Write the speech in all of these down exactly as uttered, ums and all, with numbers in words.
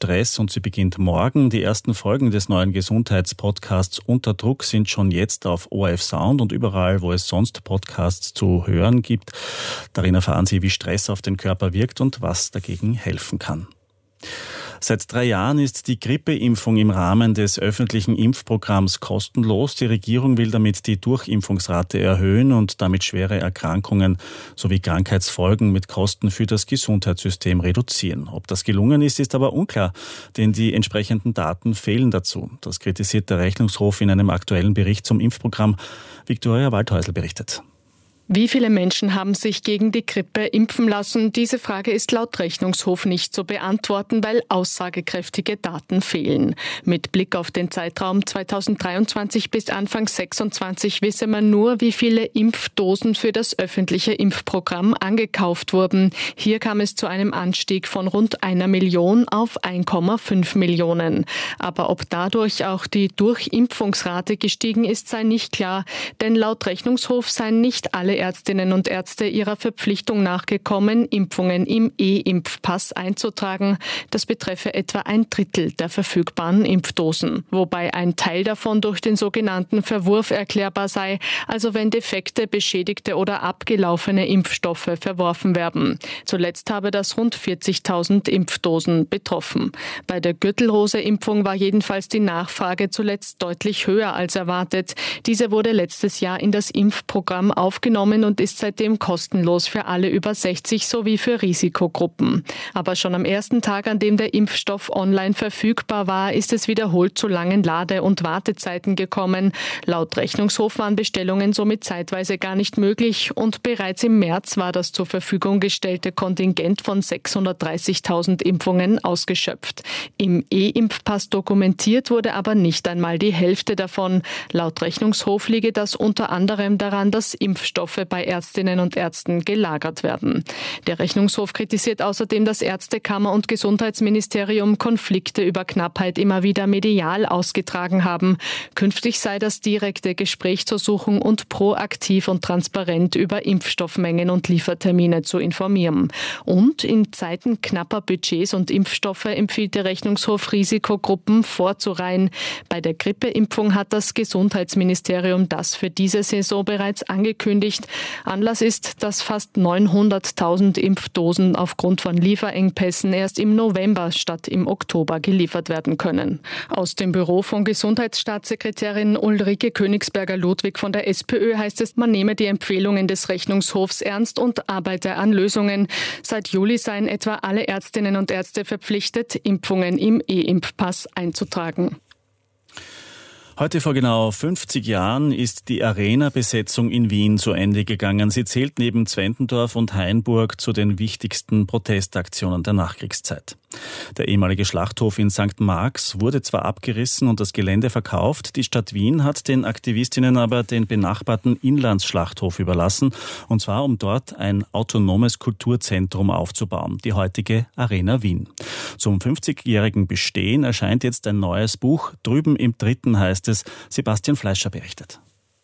Stress und sie beginnt morgen. Die ersten Folgen des neuen Gesundheitspodcasts Unter Druck sind schon jetzt auf O R F Sound und überall, wo es sonst Podcasts zu hören gibt. Darin erfahren Sie, wie Stress auf den Körper wirkt und was dagegen helfen kann. Seit drei Jahren ist die Grippeimpfung im Rahmen des öffentlichen Impfprogramms kostenlos. Die Regierung will damit die Durchimpfungsrate erhöhen und damit schwere Erkrankungen sowie Krankheitsfolgen mit Kosten für das Gesundheitssystem reduzieren. Ob das gelungen ist, ist aber unklar, denn die entsprechenden Daten fehlen dazu. Das kritisiert der Rechnungshof in einem aktuellen Bericht zum Impfprogramm. Viktoria Waldhäusl berichtet. Wie viele Menschen haben sich gegen die Grippe impfen lassen? Diese Frage ist laut Rechnungshof nicht zu beantworten, weil aussagekräftige Daten fehlen. Mit Blick auf den Zeitraum zweitausenddreiundzwanzig bis Anfang sechsundzwanzig wisse man nur, wie viele Impfdosen für das öffentliche Impfprogramm angekauft wurden. Hier kam es zu einem Anstieg von rund einer Million auf eins Komma fünf Millionen. Aber ob dadurch auch die Durchimpfungsrate gestiegen ist, sei nicht klar, denn laut Rechnungshof seien nicht alle Ärztinnen und Ärzte ihrer Verpflichtung nachgekommen, Impfungen im E-Impfpass einzutragen. Das betreffe etwa ein Drittel der verfügbaren Impfdosen, wobei ein Teil davon durch den sogenannten Verwurf erklärbar sei, also wenn defekte, beschädigte oder abgelaufene Impfstoffe verworfen werden. Zuletzt habe das rund vierzigtausend Impfdosen betroffen. Bei der Gürtelrose-Impfung war jedenfalls die Nachfrage zuletzt deutlich höher als erwartet. Diese wurde letztes Jahr in das Impfprogramm aufgenommen und ist seitdem kostenlos für alle über sechzig sowie für Risikogruppen. Aber schon am ersten Tag, an dem der Impfstoff online verfügbar war, ist es wiederholt zu langen Lade- und Wartezeiten gekommen. Laut Rechnungshof waren Bestellungen somit zeitweise gar nicht möglich und bereits im März war das zur Verfügung gestellte Kontingent von sechshundertdreißigtausend Impfungen ausgeschöpft. Im E-Impfpass dokumentiert wurde aber nicht einmal die Hälfte davon. Laut Rechnungshof liege das unter anderem daran, dass Impfstoffe bei Ärztinnen und Ärzten gelagert werden. Der Rechnungshof kritisiert außerdem, dass Ärztekammer und Gesundheitsministerium Konflikte über Knappheit immer wieder medial ausgetragen haben. Künftig sei das direkte Gespräch zu suchen und proaktiv und transparent über Impfstoffmengen und Liefertermine zu informieren. Und in Zeiten knapper Budgets und Impfstoffe empfiehlt der Rechnungshof, Risikogruppen vorzureihen. Bei der Grippeimpfung hat das Gesundheitsministerium das für diese Saison bereits angekündigt. Anlass ist, dass fast neunhunderttausend Impfdosen aufgrund von Lieferengpässen erst im November statt im Oktober geliefert werden können. Aus dem Büro von Gesundheitsstaatssekretärin Ulrike Königsberger-Ludwig von der SPÖ heißt es, man nehme die Empfehlungen des Rechnungshofs ernst und arbeite an Lösungen. Seit Juli seien etwa alle Ärztinnen und Ärzte verpflichtet, Impfungen im E-Impfpass einzutragen. Heute vor genau fünfzig Jahren ist die Arena-Besetzung in Wien zu Ende gegangen. Sie zählt neben Zwentendorf und Hainburg zu den wichtigsten Protestaktionen der Nachkriegszeit. Der ehemalige Schlachthof in Sankt Marx wurde zwar abgerissen und das Gelände verkauft, die Stadt Wien hat den Aktivistinnen aber den benachbarten Inlandsschlachthof überlassen, und zwar um dort ein autonomes Kulturzentrum aufzubauen, die heutige Arena Wien. Zum fünfzigjährigen Bestehen erscheint jetzt ein neues Buch. Drüben im dritten heißt es, Sebastian Fleischer berichtet.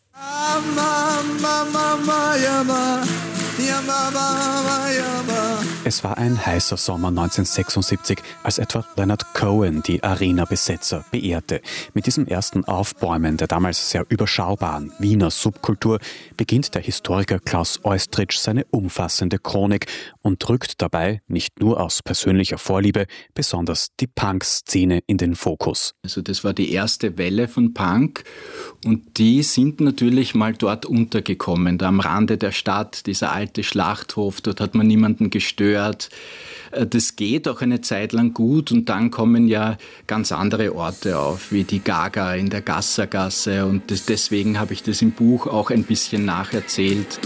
Es war ein heißer Sommer neunzehnhundertsechsundsiebzig, als etwa Leonard Cohen die Arena-Besetzer beehrte. Mit diesem ersten Aufbäumen der damals sehr überschaubaren Wiener Subkultur beginnt der Historiker Klaus Eustritsch seine umfassende Chronik und drückt dabei nicht nur aus persönlicher Vorliebe besonders die Punk-Szene in den Fokus. Also das war die erste Welle von Punk und die sind natürlich mal dort untergekommen, da am Rande der Stadt, dieser alte Schlachthof, dort hat man niemanden gestört. Das geht auch eine Zeit lang gut und dann kommen ja ganz andere Orte auf, wie die Gaga in der Gassergasse und das, deswegen habe ich das im Buch auch ein bisschen nacherzählt.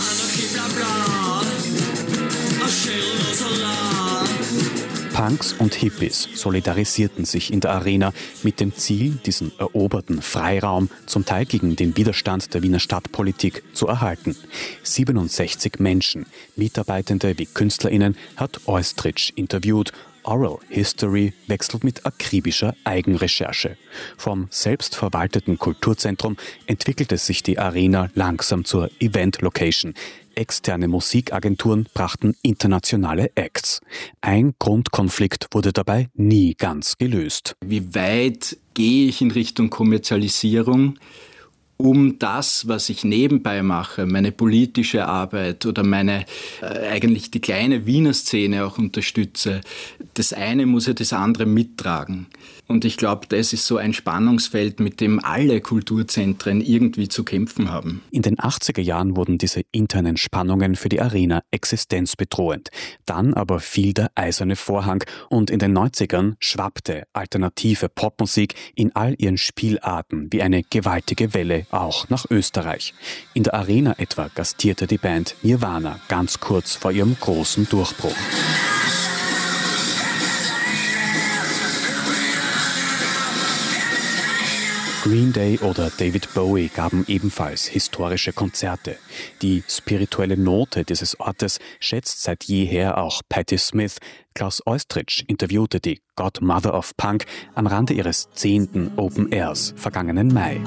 Punks und Hippies solidarisierten sich in der Arena mit dem Ziel, diesen eroberten Freiraum zum Teil gegen den Widerstand der Wiener Stadtpolitik zu erhalten. siebenundsechzig Menschen, Mitarbeitende wie KünstlerInnen, hat Eustritsch interviewt. Oral History wechselt mit akribischer Eigenrecherche. Vom selbstverwalteten Kulturzentrum entwickelte sich die Arena langsam zur Event-Location. externe Musikagenturen brachten internationale Acts. Ein Grundkonflikt wurde dabei nie ganz gelöst. Wie weit gehe ich in Richtung Kommerzialisierung, um das, was ich nebenbei mache, meine politische Arbeit oder meine äh, eigentlich die kleine Wiener Szene auch unterstütze. Das eine muss ja das andere mittragen. Und ich glaube, das ist so ein Spannungsfeld, mit dem alle Kulturzentren irgendwie zu kämpfen haben. In den achtziger Jahren wurden diese internen Spannungen für die Arena existenzbedrohend. Dann aber fiel der eiserne Vorhang und in den neunzigern schwappte alternative Popmusik in all ihren Spielarten wie eine gewaltige Welle auch nach Österreich. In der Arena etwa gastierte die Band Nirvana ganz kurz vor ihrem großen Durchbruch. Green Day oder David Bowie gaben ebenfalls historische Konzerte. Die spirituelle Note dieses Ortes schätzt seit jeher auch Patti Smith. Klaus Oestrich interviewte die Godmother of Punk am Rande ihres zehnten Open Airs vergangenen Mai.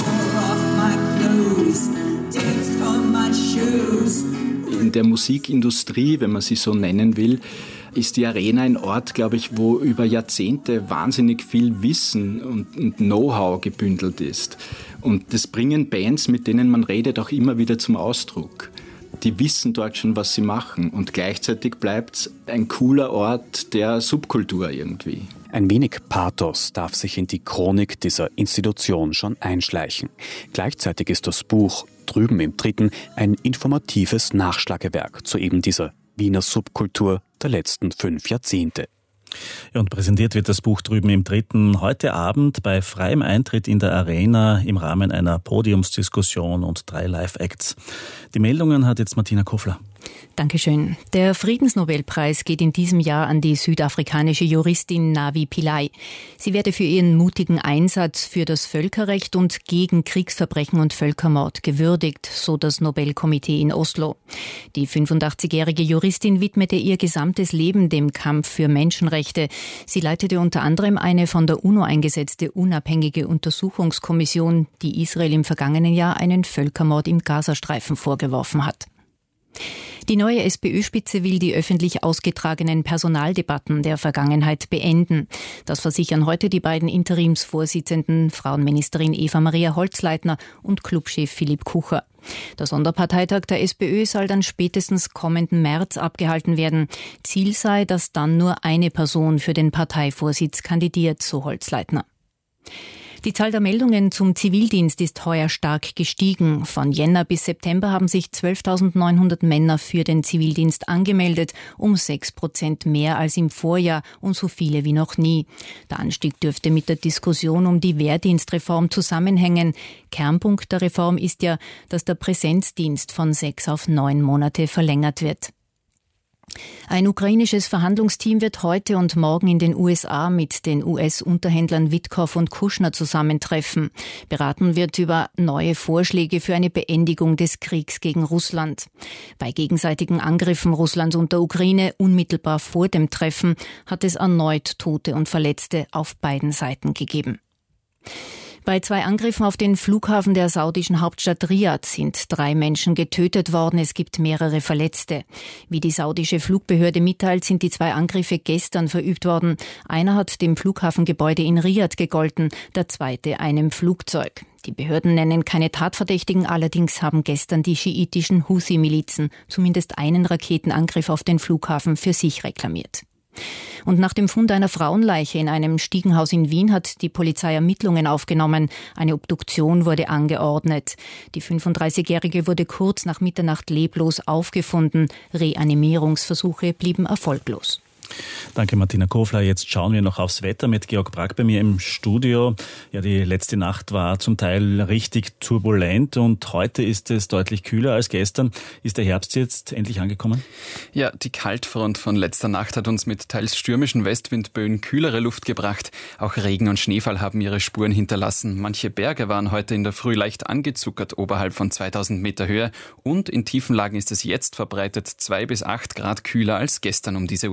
In der Musikindustrie, wenn man sie so nennen will, ist die Arena ein Ort, glaube ich, wo über Jahrzehnte wahnsinnig viel Wissen und, und Know-how gebündelt ist. Und das bringen Bands, mit denen man redet, auch immer wieder zum Ausdruck. Die wissen dort schon, was sie machen. Und gleichzeitig bleibt es ein cooler Ort der Subkultur irgendwie. Ein wenig Pathos darf sich in die Chronik dieser Institution schon einschleichen. Gleichzeitig ist das Buch Drüben im Dritten ein informatives Nachschlagewerk zu eben dieser Wiener Subkultur der letzten fünf Jahrzehnte. Ja, und präsentiert wird das Buch Drüben im Dritten heute Abend bei freiem Eintritt in der Arena im Rahmen einer Podiumsdiskussion und drei Live-Acts. Die Meldungen hat jetzt Martina Kofler. Dankeschön. Der Friedensnobelpreis geht in diesem Jahr an die südafrikanische Juristin Navi Pillay. Sie werde für ihren mutigen Einsatz für das Völkerrecht und gegen Kriegsverbrechen und Völkermord gewürdigt, so das Nobelkomitee in Oslo. Die fünfundachtzigjährige Juristin widmete ihr gesamtes Leben dem Kampf für Menschenrechte. Sie leitete unter anderem eine von der UNO eingesetzte unabhängige Untersuchungskommission, die Israel im vergangenen Jahr einen Völkermord im Gazastreifen vorgeworfen hat. Die neue SPÖ-Spitze will die öffentlich ausgetragenen Personaldebatten der Vergangenheit beenden. Das versichern heute die beiden Interimsvorsitzenden, Frauenministerin Eva-Maria Holzleitner und Clubchef Philipp Kucher. Der Sonderparteitag der SPÖ soll dann spätestens kommenden März abgehalten werden. Ziel sei, dass dann nur eine Person für den Parteivorsitz kandidiert, so Holzleitner. Die Zahl der Meldungen zum Zivildienst ist heuer stark gestiegen. Von Jänner bis September haben sich zwölftausendneunhundert Männer für den Zivildienst angemeldet, um sechs Prozent mehr als im Vorjahr und so viele wie noch nie. Der Anstieg dürfte mit der Diskussion um die Wehrdienstreform zusammenhängen. Kernpunkt der Reform ist ja, dass der Präsenzdienst von sechs auf neun Monate verlängert wird. Ein ukrainisches Verhandlungsteam wird heute und morgen in den U S A mit den U S-Unterhändlern Witkow und Kushner zusammentreffen. Beraten wird über neue Vorschläge für eine Beendigung des Kriegs gegen Russland. Bei gegenseitigen Angriffen Russlands und der Ukraine unmittelbar vor dem Treffen hat es erneut Tote und Verletzte auf beiden Seiten gegeben. Bei zwei Angriffen auf den Flughafen der saudischen Hauptstadt Riad sind drei Menschen getötet worden. Es gibt mehrere Verletzte. Wie die saudische Flugbehörde mitteilt, sind die zwei Angriffe gestern verübt worden. Einer hat dem Flughafengebäude in Riad gegolten, der zweite einem Flugzeug. Die Behörden nennen keine Tatverdächtigen, allerdings haben gestern die schiitischen Husi-Milizen zumindest einen Raketenangriff auf den Flughafen für sich reklamiert. Und nach dem Fund einer Frauenleiche in einem Stiegenhaus in Wien hat die Polizei Ermittlungen aufgenommen. Eine Obduktion wurde angeordnet. Die fünfunddreißigjährige wurde kurz nach Mitternacht leblos aufgefunden. Reanimierungsversuche blieben erfolglos. Danke, Martina Kofler. Jetzt schauen wir noch aufs Wetter mit Georg Brack bei mir im Studio. Ja, die letzte Nacht war zum Teil richtig turbulent und heute ist es deutlich kühler als gestern. Ist der Herbst jetzt endlich angekommen? Ja, die Kaltfront von letzter Nacht hat uns mit teils stürmischen Westwindböen kühlere Luft gebracht. Auch Regen und Schneefall haben ihre Spuren hinterlassen. Manche Berge waren heute in der Früh leicht angezuckert, oberhalb von zweitausend Meter Höhe. Und in tiefen Lagen ist es jetzt verbreitet zwei bis acht Grad kühler als gestern um diese Uhrzeit.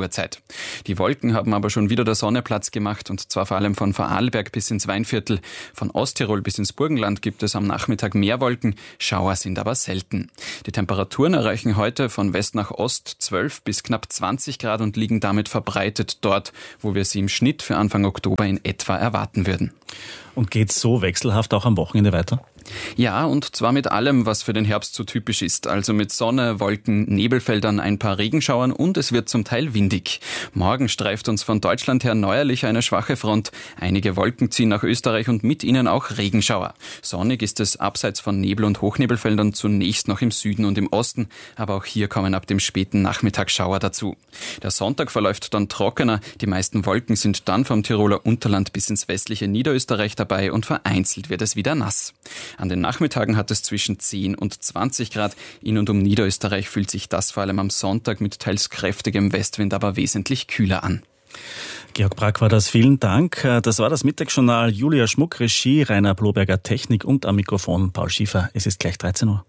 Die Wolken haben aber schon wieder der Sonne Platz gemacht und zwar vor allem von Vorarlberg bis ins Weinviertel. Von Osttirol bis ins Burgenland gibt es am Nachmittag mehr Wolken, Schauer sind aber selten. Die Temperaturen erreichen heute von West nach Ost zwölf bis knapp zwanzig Grad und liegen damit verbreitet dort, wo wir sie im Schnitt für Anfang Oktober in etwa erwarten würden. Und geht's so wechselhaft auch am Wochenende weiter? Ja, und zwar mit allem, was für den Herbst so typisch ist. Also mit Sonne, Wolken, Nebelfeldern, ein paar Regenschauern und es wird zum Teil windig. Morgen streift uns von Deutschland her neuerlich eine schwache Front. Einige Wolken ziehen nach Österreich und mit ihnen auch Regenschauer. Sonnig ist es abseits von Nebel- und Hochnebelfeldern zunächst noch im Süden und im Osten. Aber auch hier kommen ab dem späten Nachmittag Schauer dazu. Der Sonntag verläuft dann trockener. Die meisten Wolken sind dann vom Tiroler Unterland bis ins westliche Niederösterreich dabei und vereinzelt wird es wieder nass. An den Nachmittagen hat es zwischen zehn und zwanzig Grad. In und um Niederösterreich fühlt sich das vor allem am Sonntag mit teils kräftigem Westwind aber wesentlich kühler an. Georg Brack war das, vielen Dank. Das war das Mittagsjournal. Julia Schmuck, Regie, Rainer Bloberger, Technik und am Mikrofon Paul Schiefer. Es ist gleich dreizehn Uhr.